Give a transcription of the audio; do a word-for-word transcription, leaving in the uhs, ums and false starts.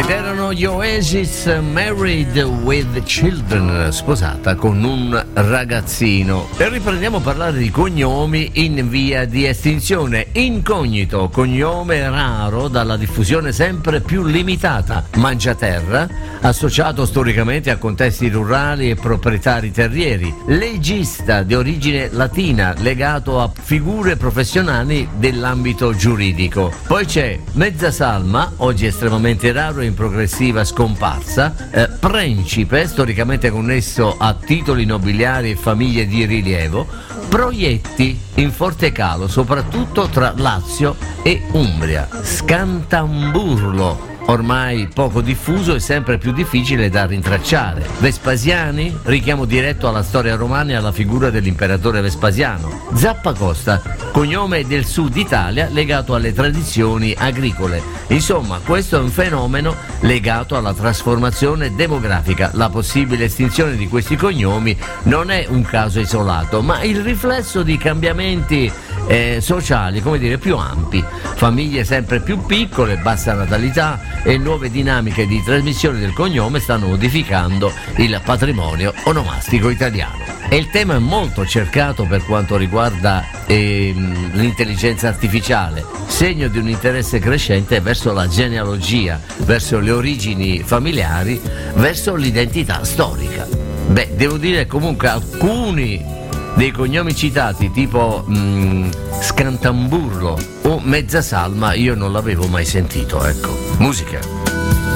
Ed erano gli Oasis, Married with Children, sposata con un ragazzino. E riprendiamo a parlare di cognomi in via di estinzione. Incognito, cognome raro dalla diffusione sempre più limitata. Mangiaterra, associato storicamente a contesti rurali e proprietari terrieri. Legista, di origine latina, legato a figure professionali dell'ambito giuridico. Poi c'è Mezzasalma, oggi estremamente raro e in progressiva scomparsa. eh, Principe, storicamente connesso a titoli nobiliari e famiglie di rilievo. Proietti, in forte calo soprattutto tra Lazio e Umbria. Scantamburlo, ormai poco diffuso e sempre più difficile da rintracciare. Vespasiani, richiamo diretto alla storia romana e alla figura dell'imperatore Vespasiano. Zappacosta, cognome del sud Italia legato alle tradizioni agricole. Insomma, questo è un fenomeno legato alla trasformazione demografica. La possibile estinzione di questi cognomi non è un caso isolato, ma il riflesso di cambiamenti eh, sociali, come dire, più ampi. Famiglie sempre più piccole, bassa natalità e nuove dinamiche di trasmissione del cognome stanno modificando il patrimonio onomastico italiano. E il tema è molto cercato per quanto riguarda ehm, l'intelligenza artificiale, segno di un interesse crescente verso la genealogia, verso le origini familiari, verso l'identità storica. Beh, devo dire comunque alcuni dei cognomi citati, tipo mh, Scantamburlo o Mezzasalma, io non l'avevo mai sentito, ecco. Musica.